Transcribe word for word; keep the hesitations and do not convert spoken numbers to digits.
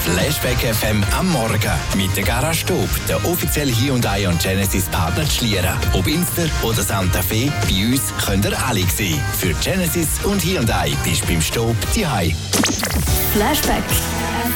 Flashback F M am Morgen mit der Garage Stub, der offizielle Hyundai und Genesis Partner zu Schlieren. Ob Inster oder Santa Fe, bei uns könnt ihr alle sehen. Für Genesis und Hyundai bist du beim Stub zu Hause. Flashback.